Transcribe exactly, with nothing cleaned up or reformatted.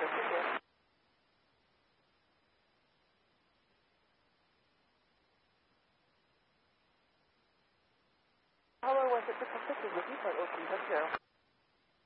Take care. How long was it to complete the review by O P? That's zero.